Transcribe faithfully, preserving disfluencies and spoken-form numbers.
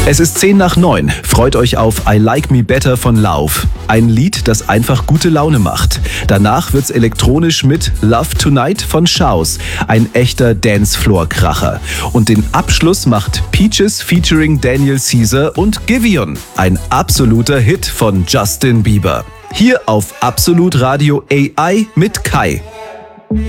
Es ist zehn nach neun. Freut euch auf I Like Me Better von Lauf. Ein Lied, das einfach gute Laune macht. Danach wird's elektronisch mit Love Tonight von Shouse. Ein echter Dancefloor-Kracher. Und den Abschluss macht Peaches featuring Daniel Caesar und Giveon. Ein absoluter Hit von Justin Bieber. Hier auf Absolut Radio A I mit Kai.